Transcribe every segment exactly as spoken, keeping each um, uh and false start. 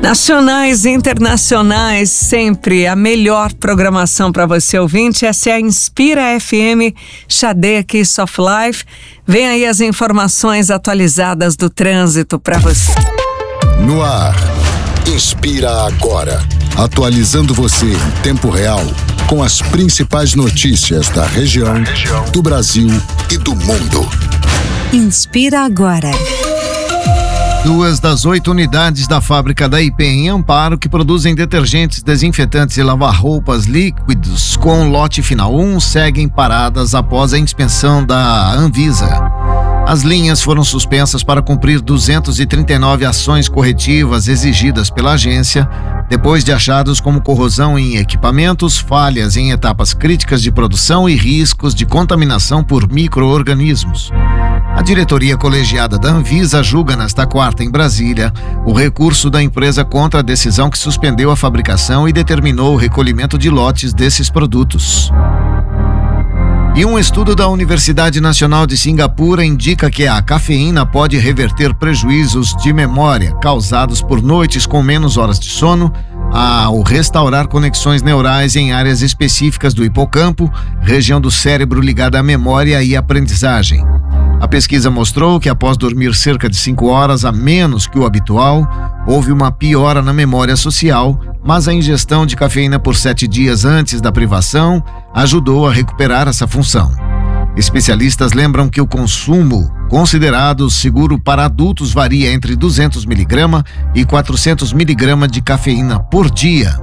Nacionais e internacionais, sempre a melhor programação para você ouvinte. Essa é a Inspira F M, Xadê Kiss of Life. Vem aí as informações atualizadas do trânsito para você. No ar, Inspira Agora. Atualizando você em tempo real com as principais notícias da região, do Brasil e do mundo. Inspira Agora. Duas das oito unidades da fábrica da I P em Amparo, que produzem detergentes, desinfetantes e lavar-roupas líquidos com lote final um, seguem paradas após a inspeção da Anvisa. As linhas foram suspensas para cumprir duzentas e trinta e nove ações corretivas exigidas pela agência, depois de achados como corrosão em equipamentos, falhas em etapas críticas de produção e riscos de contaminação por micro-organismos. A diretoria colegiada da Anvisa julga nesta quarta em Brasília o recurso da empresa contra a decisão que suspendeu a fabricação e determinou o recolhimento de lotes desses produtos. E um estudo da Universidade Nacional de Singapura indica que a cafeína pode reverter prejuízos de memória causados por noites com menos horas de sono ao restaurar conexões neurais em áreas específicas do hipocampo, região do cérebro ligada à memória e aprendizagem. A pesquisa mostrou que após dormir cerca de cinco horas a menos que o habitual, houve uma piora na memória social, mas a ingestão de cafeína por sete dias antes da privação ajudou a recuperar essa função. Especialistas lembram que o consumo considerado seguro para adultos varia entre duzentos miligramas e quatrocentos miligramas de cafeína por dia.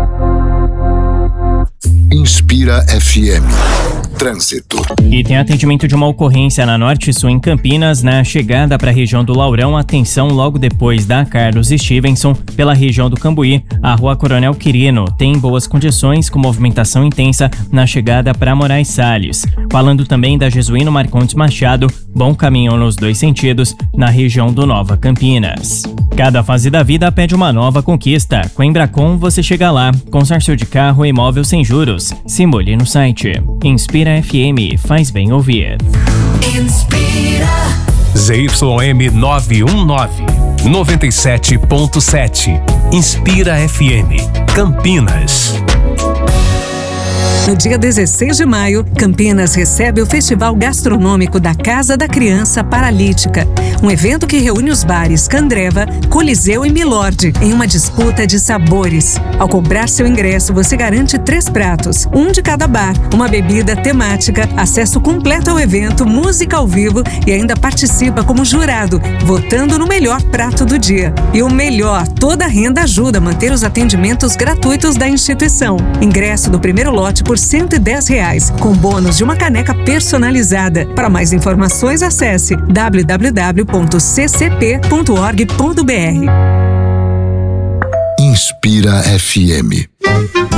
Inspira F M. Trânsito. E tem atendimento de uma ocorrência na Norte Sul em Campinas, na chegada para a região do Laurão. Atenção logo depois da Carlos Stevenson, pela região do Cambuí. A Rua Coronel Quirino tem boas condições, com movimentação intensa na chegada para Moraes Salles. Falando também da Jesuíno Marcondes Machado, bom caminho nos dois sentidos, na região do Nova Campinas. Cada fase da vida pede uma nova conquista. Com a Embracon você chega lá. Consórcio de carro e imóvel sem juros. Simule no site. Inspira F M, faz bem ouvir. Inspira. Z Y M nove um nove, noventa e sete ponto sete. Inspira F M, Campinas. No dia dezesseis de maio, Campinas recebe o Festival Gastronômico da Casa da Criança Paralítica, um evento que reúne os bares Candreva, Coliseu e Milord em uma disputa de sabores. Ao comprar seu ingresso, você garante três pratos, um de cada bar, uma bebida temática, acesso completo ao evento, música ao vivo e ainda participa como jurado, votando no melhor prato do dia. E o melhor, toda a renda ajuda a manter os atendimentos gratuitos da instituição. Ingresso do primeiro lote por cento e dez reais, com bônus de uma caneca personalizada. Para mais informações, acesse w w w ponto c c p ponto org ponto b r. Inspira F M.